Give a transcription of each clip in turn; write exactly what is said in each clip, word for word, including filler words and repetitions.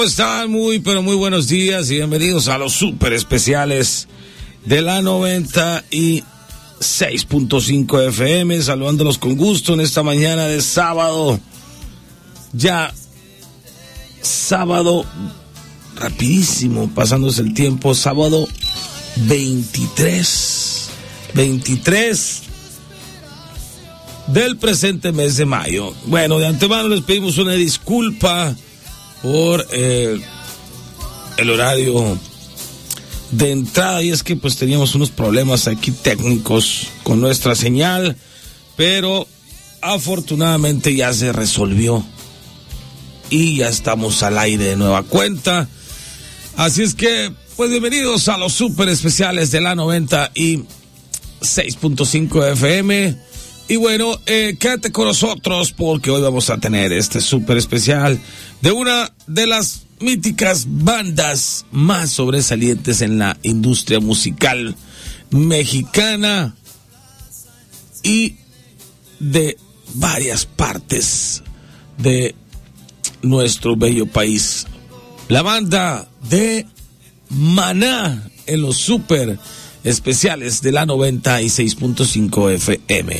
¿Cómo están? Muy, pero muy buenos días y bienvenidos a los super especiales de la noventa y seis punto cinco F M, saludándolos con gusto en esta mañana de sábado, ya sábado, rapidísimo, pasándose el tiempo, sábado veintitrés, veintitrés del presente mes de mayo. Bueno, de antemano les pedimos una disculpa por eh, el horario de entrada, y es que pues teníamos unos problemas aquí técnicos con nuestra señal, pero afortunadamente ya se resolvió y ya estamos al aire de nueva cuenta. Así es que pues bienvenidos a los super especiales de la noventa y seis punto cinco F M. Y bueno, eh, quédate con nosotros porque hoy vamos a tener este súper especial de una de las míticas bandas más sobresalientes en la industria musical mexicana y de varias partes de nuestro bello país. La banda de Maná en los súper especiales de la noventa y seis punto cinco F M.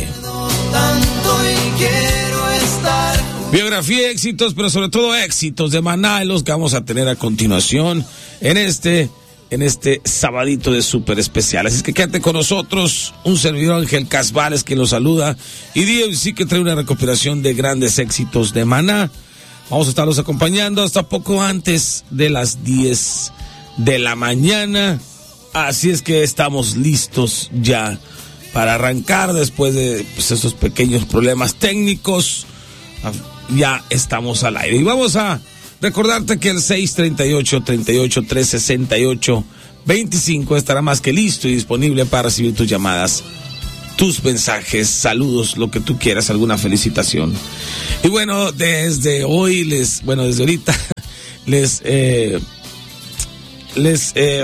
Biografía, éxitos, pero sobre todo éxitos de Maná, los que vamos a tener a continuación en este, en este sabadito de súper especial. Así es que quédate con nosotros, un servidor Ángel Casvales que los saluda, y D M C que trae una recopilación de grandes éxitos de Maná. Vamos a estarlos acompañando hasta poco antes de las diez de la mañana. Así es que estamos listos ya para arrancar después de pues, esos pequeños problemas técnicos. Ya estamos al aire y vamos a recordarte que el seis treinta y ocho, treinta y ocho, tres sesenta y ocho, veinticinco estará más que listo y disponible para recibir tus llamadas, tus mensajes, saludos, lo que tú quieras, alguna felicitación. Y bueno, desde hoy les, bueno, desde ahorita les, eh, les eh,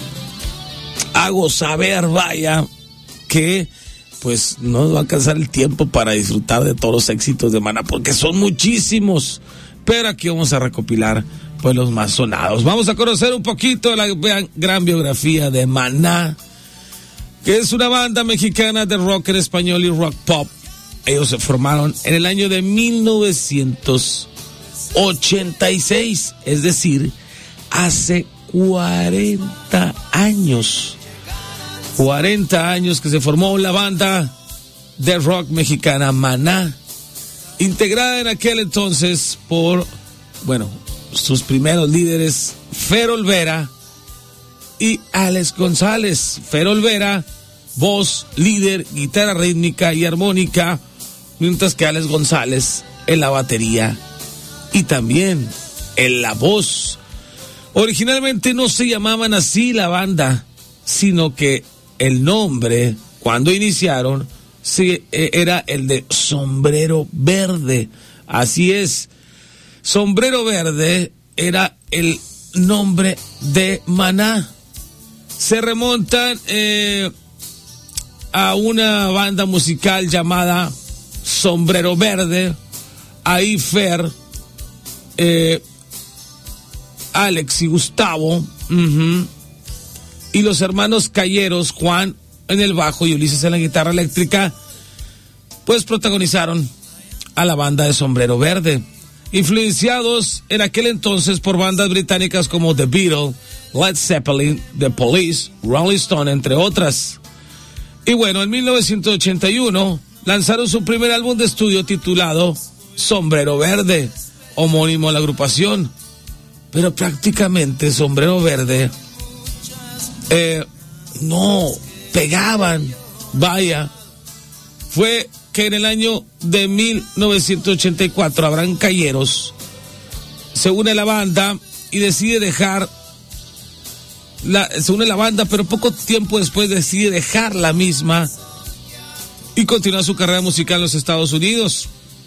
hago saber, vaya, que pues no nos va a alcanzar el tiempo para disfrutar de todos los éxitos de Maná, porque son muchísimos, pero aquí vamos a recopilar pues los más sonados. Vamos a conocer un poquito de la gran, gran biografía de Maná, que es una banda mexicana de rock en español y rock pop. Ellos se formaron en el año de mil novecientos ochenta y seis, es decir, hace cuarenta años. cuarenta años que se formó la banda de rock mexicana Maná, integrada en aquel entonces por, bueno, sus primeros líderes, Fer Olvera y Alex González. Fer Olvera, voz, líder, guitarra rítmica y armónica, mientras que Alex González en la batería y también en la voz. Originalmente no se llamaban así la banda, sino que el nombre, cuando iniciaron, sí, era el de Sombrero Verde. Así es, Sombrero Verde era el nombre de Maná. Se remontan eh, a una banda musical llamada Sombrero Verde. Ahí Fer, eh, Alex y Gustavo, uh-huh, y los hermanos Calleros, Juan en el bajo y Ulises en la guitarra eléctrica, pues protagonizaron a la banda de Sombrero Verde, influenciados en aquel entonces por bandas británicas como The Beatles, Led Zeppelin, The Police, Rolling Stone, entre otras. Y bueno, en mil novecientos ochenta y uno lanzaron su primer álbum de estudio titulado Sombrero Verde, homónimo a la agrupación. Pero prácticamente Sombrero Verde Eh, no pegaban, vaya. Fue que en el año de mil novecientos ochenta y cuatro Abraham Calleros se une a la banda y decide dejar la, se une a la banda, pero poco tiempo después decide dejar la misma y continuar su carrera musical en los Estados Unidos.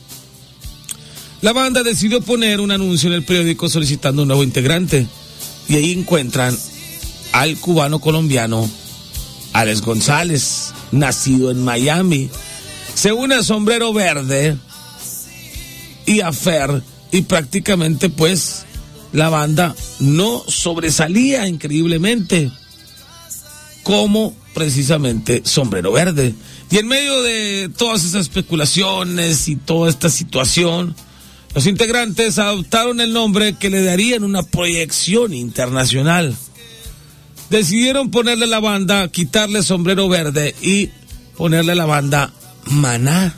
La banda decidió poner un anuncio en el periódico solicitando un nuevo integrante, y ahí encuentran al cubano colombiano Alex González, nacido en Miami. Se une a Sombrero Verde y a Fer, y prácticamente pues la banda no sobresalía increíblemente como precisamente Sombrero Verde. Y en medio de todas esas especulaciones y toda esta situación, los integrantes adoptaron el nombre que le darían una proyección internacional. Decidieron ponerle la banda, quitarle Sombrero Verde y ponerle la banda Maná.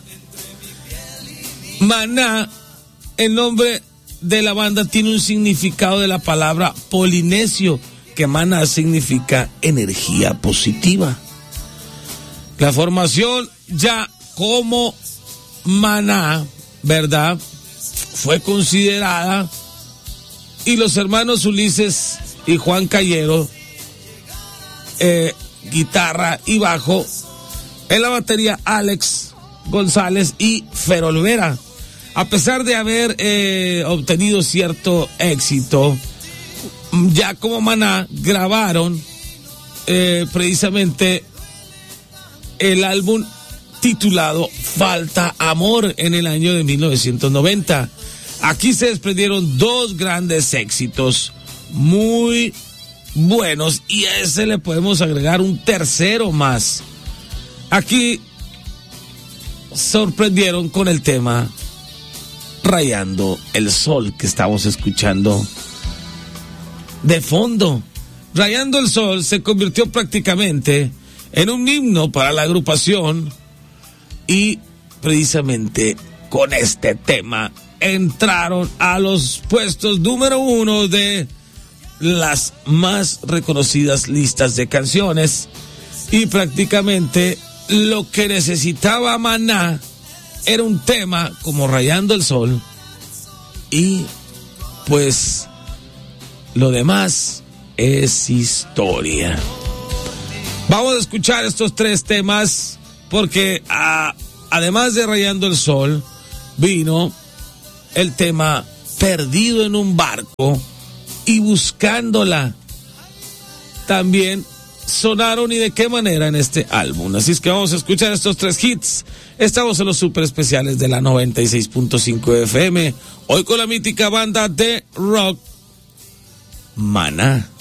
Maná, el nombre de la banda tiene un significado de la palabra polinesio, que maná significa energía positiva. La formación ya como Maná, ¿verdad?, fue considerada, y los hermanos Ulises y Juan Cayero, eh, guitarra y bajo, en la batería Alex González y Fer Olvera. A pesar de haber eh, obtenido cierto éxito, ya como Maná grabaron eh, precisamente el álbum titulado Falta Amor en el año de mil novecientos noventa. Aquí se desprendieron dos grandes éxitos muy buenos y a ese le podemos agregar un tercero más. Aquí sorprendieron con el tema Rayando el Sol, que estamos escuchando de fondo. Rayando el Sol se convirtió prácticamente en un himno para la agrupación, y precisamente con este tema entraron a los puestos número uno de las más reconocidas listas de canciones, y prácticamente lo que necesitaba Maná era un tema como Rayando el Sol, y pues lo demás es historia. Vamos a escuchar estos tres temas porque a, además de Rayando el Sol vino el tema Perdido en un Barco y Buscándola. También sonaron, y de qué manera, en este álbum. Así es que vamos a escuchar estos tres hits. Estamos en los super especiales de la noventa y seis punto cinco F M. Hoy con la mítica banda de rock Maná.